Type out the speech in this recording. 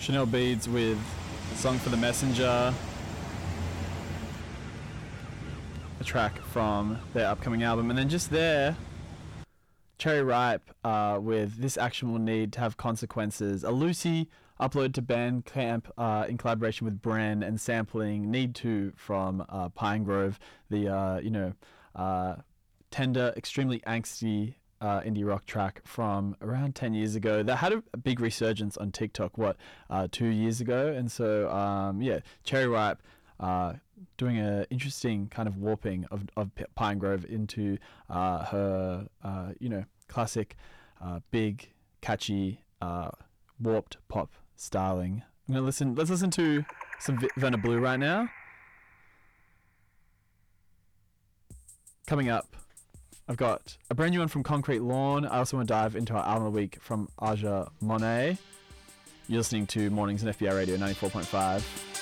Chanel Beads with Song for the Messenger, a track from their upcoming album. And then just there, Cherry Ripe with This Action Will Need to Have Consequences, a Lucy upload to Bandcamp in collaboration with Bren, and sampling Need To from Pinegrove, the tender, extremely angsty indie rock track from around 10 years ago that had a big resurgence on TikTok 2 years ago. And so Cherry Ripe doing an interesting kind of warping of Pinegrove into her classic big catchy warped pop styling. Let's listen to some Verna Blue right now. Coming up, I've got a brand new one from Concrete Lawn. I also want to dive into our album of the week from Aja Monet. You're listening to Mornings on FBI Radio 94.5.